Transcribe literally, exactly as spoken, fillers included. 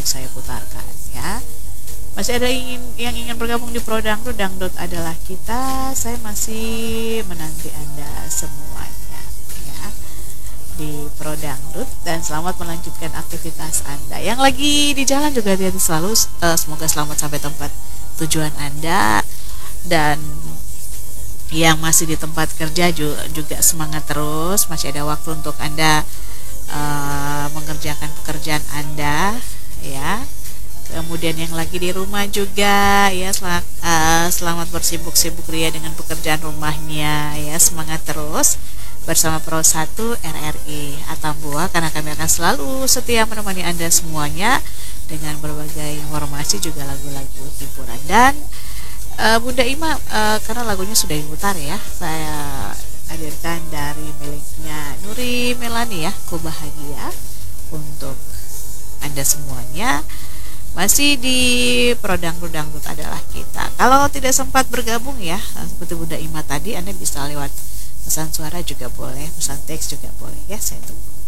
untuk saya putarkan ya. Masih ada ingin yang ingin bergabung di Pro Dangdut, Dangdut adalah kita. Saya masih menanti Anda semuanya ya di Pro Dangdut, dan selamat melanjutkan aktivitas Anda. Yang lagi di jalan juga hati-hati selalu, uh, semoga selamat sampai tempat tujuan Anda, dan yang masih di tempat kerja juga, juga semangat terus, masih ada waktu untuk Anda uh, mengerjakan pekerjaan Anda ya. Kemudian yang lagi di rumah juga ya, selamat, uh, selamat bersibuk-sibuk ria dengan pekerjaan rumahnya ya, semangat terus bersama Pro satu R R I Atambua, karena kami akan selalu setia menemani Anda semuanya dengan berbagai informasi juga lagu-lagu hiburan. Dan uh, Bunda Ima, uh, karena lagunya sudah diputar ya, saya hadirkan dari miliknya Nuri Melani ya, Ku Bahagia, untuk Anda semuanya. Masih di Pro Dangdut, Dangdut adalah kita. Kalau tidak sempat bergabung ya, seperti Bunda Ima tadi, Anda bisa lewat pesan suara juga boleh, pesan teks juga boleh ya, saya tunggu.